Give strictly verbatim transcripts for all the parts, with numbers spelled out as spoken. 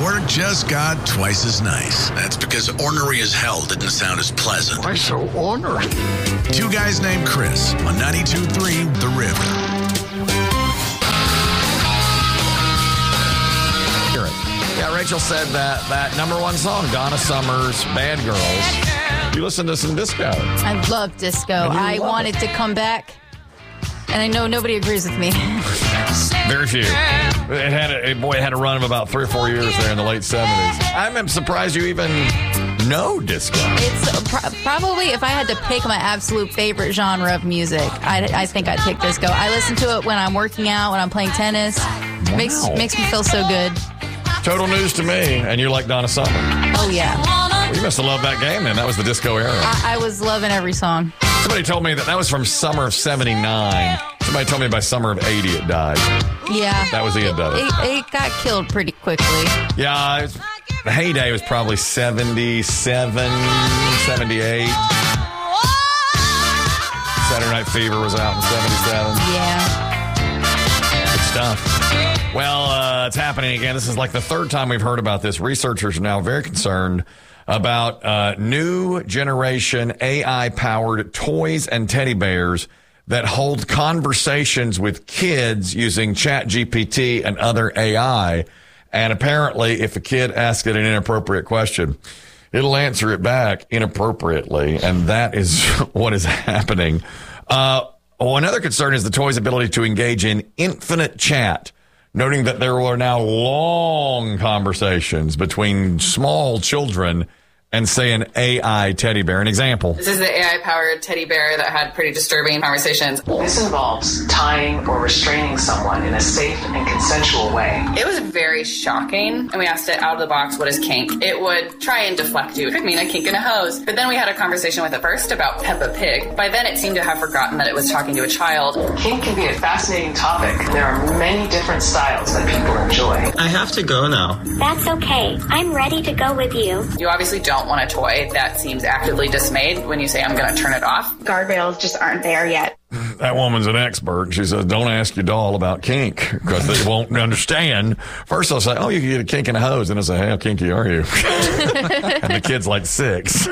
work just got twice as nice. That's because ornery as hell didn't sound as pleasant. Why so ornery? Two guys named Chris on ninety-two point three The River. Yeah, Rachel said that that number one song, Donna Summer's Bad Girls. You listen to some disco. I love disco. I love want it. it to come back. And I know nobody agrees with me. Very few. It had a, boy, it had a run of about three or four years there in the late seventies. I'm surprised you even know disco. It's pro- probably, if I had to pick my absolute favorite genre of music, I, I think I'd pick disco. I listen to it when I'm working out, when I'm playing tennis. Wow. Makes makes me feel so good. Total news to me, and you like Donna Summer. Oh, yeah. Well, you must have loved that game then. That was the disco era. I, I was loving every song. Somebody told me that that was from summer of seventy-nine. Somebody told me by summer of eighty it died. Yeah. That was the end of it. It, it got killed pretty quickly. Yeah, it was, the heyday was probably seventy-seven, seventy-eight. Saturday Night Fever was out in seventy-seven. Yeah. Good stuff. Well, uh, it's happening again. This is like the third time we've heard about this. Researchers are now very concerned about uh, new generation A I-powered toys and teddy bears that hold conversations with kids using Chat G P T and other A I. And apparently, if a kid asks it an inappropriate question, it'll answer it back inappropriately. And that is what is happening. Uh, well, another concern is the toy's ability to engage in infinite chat, noting that there are now long conversations between small children and, say, an A I teddy bear. An example. This is the A I-powered teddy bear that had pretty disturbing conversations. This involves tying or restraining someone in a safe and consensual way. It was very shocking, and we asked it out of the box, what is kink? It would try and deflect you. It could mean a kink in a hose. But then we had a conversation with it first about Peppa Pig. By then, it seemed to have forgotten that it was talking to a child. Kink can be a fascinating topic. There are many different styles that people enjoy. I have to go now. That's okay. I'm ready to go with you. You obviously don't want a toy that seems actively dismayed when you say, I'm going to turn it off. Guardrails just aren't there yet. That woman's an expert. She says, don't ask your doll about kink because they won't understand. First, they'll say, oh, you can get a kink in a hose. And I'll say, how kinky are you? And the kid's like six.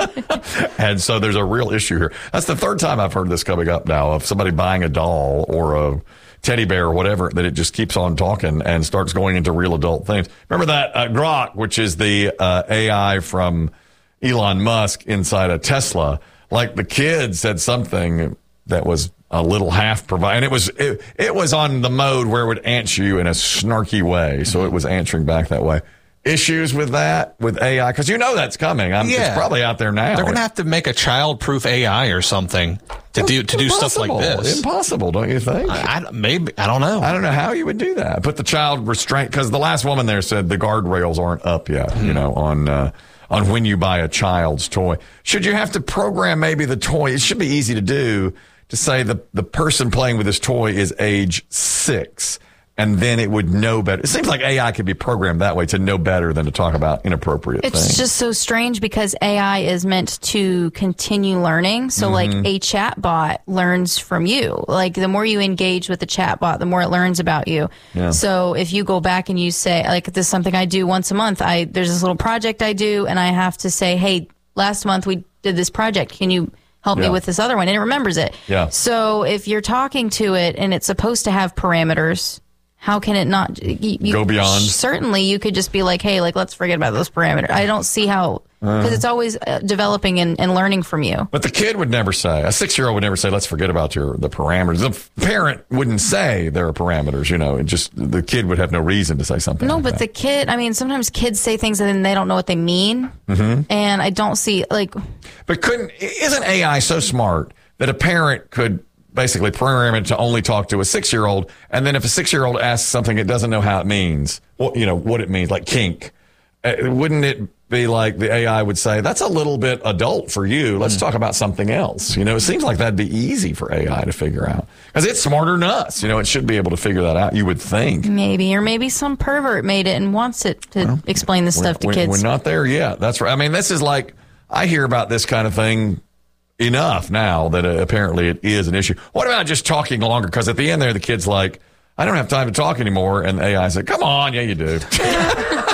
And so there's a real issue here. That's the third time I've heard this coming up now of somebody buying a doll or a teddy bear or whatever, that it just keeps on talking and starts going into real adult things. Remember that uh, Grok, which is the uh, A I from Elon Musk inside a Tesla, like the kid said something that was a little half provide, and it was it, it was on the mode where it would answer you in a snarky way, so it was answering back that way. Issues with that with A I, because you know that's coming. I'm, yeah. It's probably out there now. They're going to have to make a child-proof A I or something to do to do stuff like this. Impossible, don't you think? I, I, maybe I don't know. I don't know how you would do that. Put the child restraint, because the last woman there said the guardrails aren't up yet. Mm. You know, on. Uh, on when you buy a child's toy. Should you have to program maybe the toy? It should be easy to do to say the, the person playing with this toy is age six, and then it would know better. It seems like A I could be programmed that way to know better than to talk about inappropriate it's things. It's just so strange because A I is meant to continue learning. So mm-hmm. like a chat bot learns from you. Like the more you engage with the chat bot, the more it learns about you. Yeah. So if you go back and you say, like, this is something I do once a month. I There's this little project I do, and I have to say, hey, last month we did this project. Can you help yeah. me with this other one? And it remembers it. Yeah. So if you're talking to it and it's supposed to have parameters, how can it not you, you, go beyond? Certainly, you could just be like, "Hey, like let's forget about those parameters." I don't see how, because uh, it's always uh, developing and, and learning from you. But the kid would never say. A six-year-old would never say, "Let's forget about your the parameters." The parent wouldn't say there are parameters. You know, it just the kid would have no reason to say something. No, like but that. the kid. I mean, sometimes kids say things and then they don't know what they mean, mm-hmm. and I don't see like. But couldn't isn't A I so smart that a parent could basically program it to only talk to a six-year-old, and then if a six-year-old asks something it doesn't know how it means, what you know what it means, like kink, uh, wouldn't it be like the A I would say, that's a little bit adult for you, let's mm. talk about something else? You know, it seems like that'd be easy for A I to figure out, because it's smarter than us. You know, it should be able to figure that out, you would think. Maybe, or maybe some pervert made it and wants it to well, explain this stuff to we're, kids. We're not there yet. That's right. I mean, this is like, I hear about this kind of thing enough now that uh, apparently it is an issue. What about just talking longer? Because at the end there, the kid's like, I don't have time to talk anymore. And A I said, come on. Yeah, you do.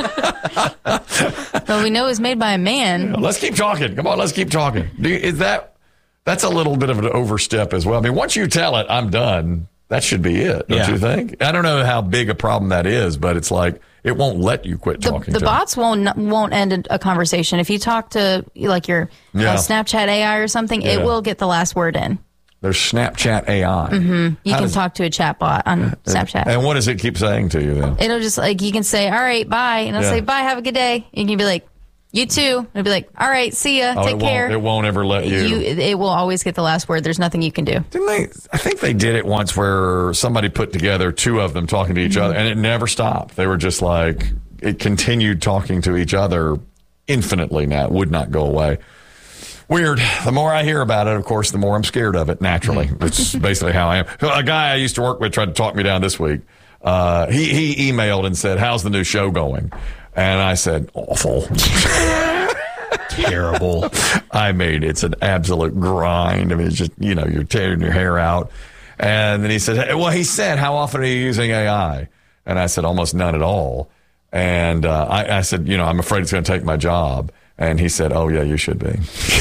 Well, we know it was made by a man. Let's keep talking. Come on, let's keep talking. Do you, is that that's a little bit of an overstep as well? I mean, once you tell it, I'm done. That should be it, don't Yeah. you think? I don't know how big a problem that is, but it's like it won't let you quit The, talking. the to bots won't won't end a conversation. If you talk to like your Yeah. uh, Snapchat A I or something, Yeah. it will get the last word in. There's Snapchat A I. Mm-hmm. You How can does- talk to a chat bot on Snapchat. And what does it keep saying to you then? It'll just like you can say, "All right, bye," and I'll Yeah. say, "Bye, have a good day." And you can be like, "You too." And it'll be like, "All right, see ya, Oh, take it care." Won't, it won't ever let you. You, it will always get the last word. There's nothing you can do. Didn't they? I think they did it once where somebody put together two of them talking to each Mm-hmm. other, and it never stopped. They were just like it continued talking to each other infinitely. Now it would not go away. Weird. The more I hear about it, of course, the more I'm scared of it. Naturally, it's basically how I am. A guy I used to work with tried to talk me down this week. Uh, he he emailed and said, "How's the new show going?" And I said, "Awful." Terrible. I mean, it's an absolute grind. I mean, it's just, you know, you're tearing your hair out. And then he said, hey, well, he said, how often are you using A I? And I said, almost none at all. And uh, I, I said, you know, I'm afraid it's going to take my job. And he said, oh, yeah, you should be.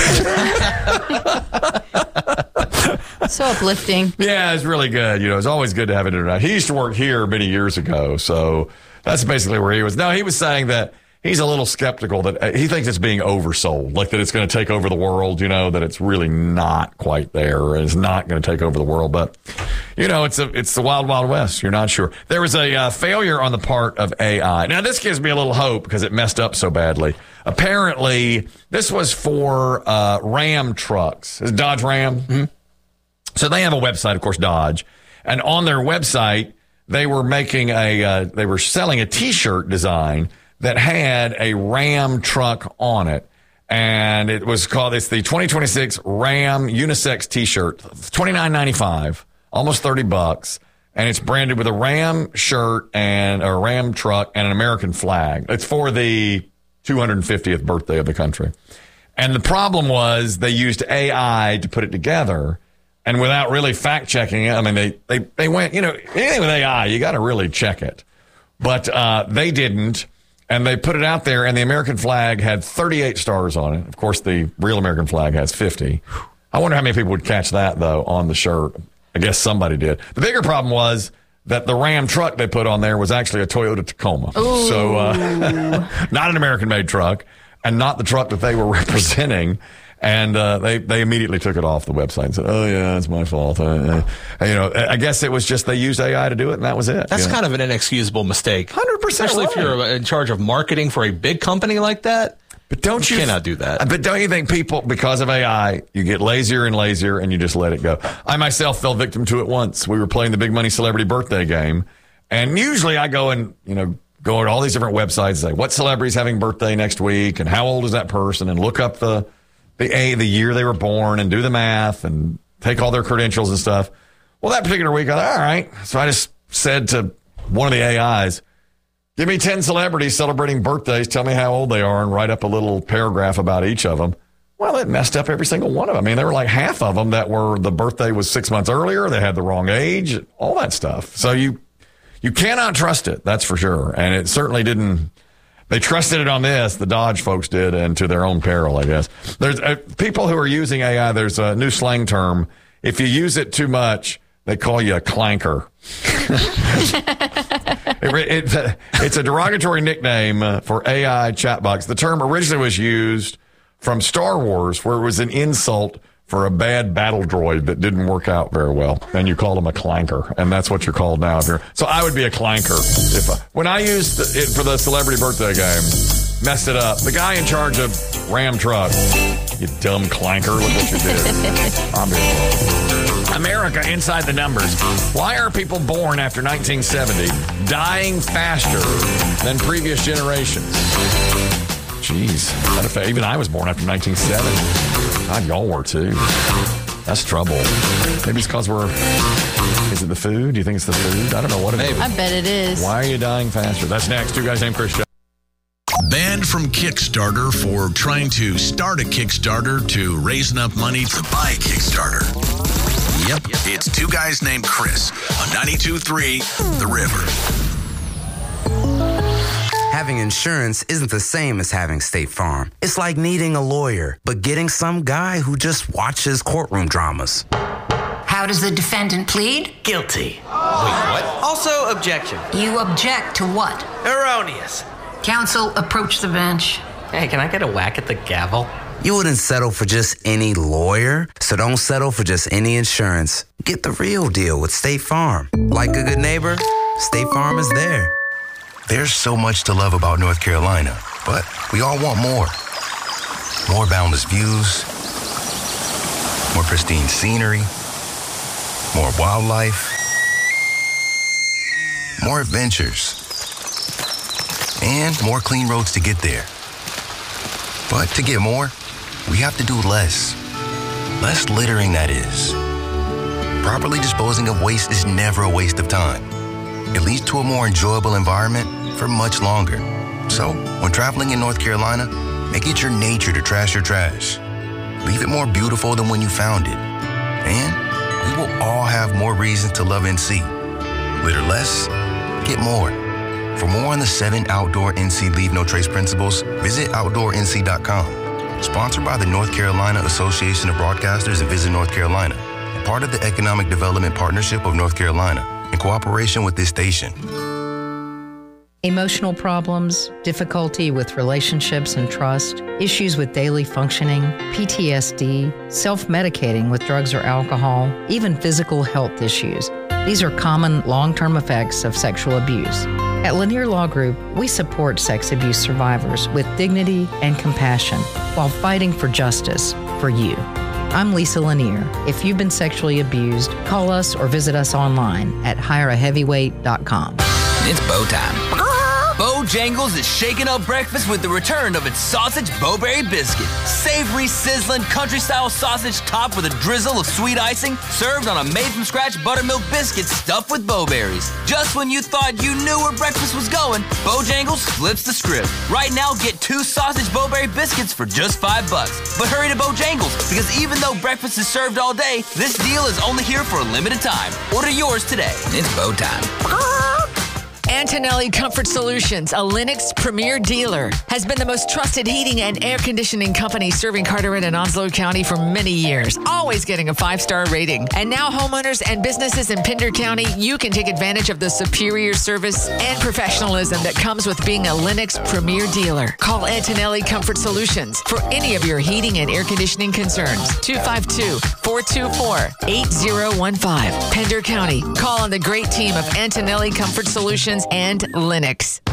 So uplifting. Yeah, it's really good. You know, it's always good to have it interact. He used to work here many years ago. So that's basically where he was. No, he was saying that he's a little skeptical that uh, he thinks it's being oversold, like that it's going to take over the world, you know, that it's really not quite there and it's not going to take over the world. But, you know, it's a, it's the wild, wild west. You're not sure. There was a uh, failure on the part of A I. Now, this gives me a little hope because it messed up so badly. Apparently, this was for uh, Ram trucks. Is it Dodge Ram? Mm-hmm. So they have a website, of course, Dodge. And on their website, they were making a, uh, they were selling a T-shirt design that had a Ram truck on it. And it was called, it's the twenty twenty-six Ram unisex T-shirt, twenty-nine ninety-five, almost thirty bucks. And it's branded with a Ram shirt and a Ram truck and an American flag. It's for the two hundred fiftieth birthday of the country. And the problem was they used A I to put it together. And without really fact checking it, I mean, they, they, they went, you know, anything with A I, you got to really check it. But uh, they didn't. And they put it out there, and the American flag had thirty-eight stars on it. Of course, the real American flag has fifty. I wonder how many people would catch that, though, on the shirt. I guess somebody did. The bigger problem was that the Ram truck they put on there was actually a Toyota Tacoma. Ooh. So uh, not an American-made truck, and not the truck that they were representing. And uh, they, they immediately took it off the website and said, oh, yeah, it's my fault. Uh, uh, you know, I guess it was just they used A I to do it, and that was it. That's you know? kind of an inexcusable mistake. one hundred percent Especially if right. you're in charge of marketing for a big company like that. But don't you, you cannot do that. But don't you think people, because of A I, you get lazier and lazier and you just let it go? I myself fell victim to it once. We were playing the Big Money Celebrity Birthday game. And usually I go and, you know, go to all these different websites and say, what celebrity's having birthday next week? And how old is that person? And look up the, the A, the year they were born and do the math and take all their credentials and stuff. Well, that particular week, I thought, all right. So I just said to one of the A Is, give me ten celebrities celebrating birthdays. Tell me how old they are and write up a little paragraph about each of them. Well, it messed up every single one of them. I mean, there were like half of them that were the birthday was six months earlier. They had the wrong age, all that stuff. So you you cannot trust it. That's for sure. And it certainly didn't. They trusted it on this. The Dodge folks did, and to their own peril, I guess. There's uh, people who are using A I. There's a new slang term. If you use it too much, they call you a clanker. it, it, it's a derogatory nickname for A I chatbots. The term originally was used from Star Wars, where it was an insult for a bad battle droid that didn't work out very well, and you called them a clanker, and that's what you're called now. If you're, so I would be a clanker if I, when I used it for the celebrity birthday game, messed it up. The guy in charge of Ram Truck, you dumb clanker, look what you did. Obviously. America inside the numbers. Why are people born after nineteen seventy dying faster than previous generations? Jeez, that affect, even I was born after nineteen seventy. God, y'all were too. That's trouble. Maybe it's because we're. Is it the food? Do you think it's the food? I don't know what it Maybe. is. I bet it is. Why are you dying faster? That's next. Two guys named Chris Show. Banned from Kickstarter for trying to start a Kickstarter to raise enough money to buy a Kickstarter. Yep, it's two guys named Chris on ninety-two point three The River. Having insurance isn't the same as having State Farm. It's like needing a lawyer, but getting some guy who just watches courtroom dramas. How does the defendant plead? Guilty. Wait, what? Also, objection. You object to what? Erroneous. Counsel, approach the bench. Hey, can I get a whack at the gavel? You wouldn't settle for just any lawyer, so don't settle for just any insurance. Get the real deal with State Farm. Like a good neighbor, State Farm is there. There's so much to love about North Carolina, but we all want more. More boundless views, more pristine scenery, more wildlife, more adventures, and more clean roads to get there. But to get more, we have to do less. Less littering, that is. Properly disposing of waste is never a waste of time. It leads to a more enjoyable environment for much longer. So, when traveling in North Carolina, make it your nature to trash your trash. Leave it more beautiful than when you found it. And we will all have more reasons to love N C. Litter less, get more. For more on the seven outdoor N C Leave No Trace principles, visit outdoor N C dot com. Sponsored by the North Carolina Association of Broadcasters and Visit North Carolina, part of the Economic Development Partnership of North Carolina, in cooperation with this station. Emotional problems, difficulty with relationships and trust, issues with daily functioning, P T S D, self-medicating with drugs or alcohol, even physical health issues. These are common long-term effects of sexual abuse. At Lanier Law Group, we support sex abuse survivors with dignity and compassion while fighting for justice for you. I'm Lisa Lanier. If you've been sexually abused, call us or visit us online at hire a heavyweight dot com. It's bow time. Bojangles is shaking up breakfast with the return of its sausage Bowberry biscuit. Savory, sizzling, country-style sausage topped with a drizzle of sweet icing, served on a made-from-scratch buttermilk biscuit stuffed with bowberries. Just when you thought you knew where breakfast was going, Bojangles flips the script. Right now, get two sausage Bowberry biscuits for just five bucks. But hurry to Bojangles, because even though breakfast is served all day, this deal is only here for a limited time. Order yours today. It's bow time. Antonelli Comfort Solutions, a Lennox premier dealer, has been the most trusted heating and air conditioning company serving Carteret and Onslow County for many years, always getting a five-star rating. And now homeowners and businesses in Pender County, you can take advantage of the superior service and professionalism that comes with being a Lennox premier dealer. Call Antonelli Comfort Solutions for any of your heating and air conditioning concerns. two five two, four two four, eight zero one five. Pender County. Call on the great team of Antonelli Comfort Solutions and Lennox.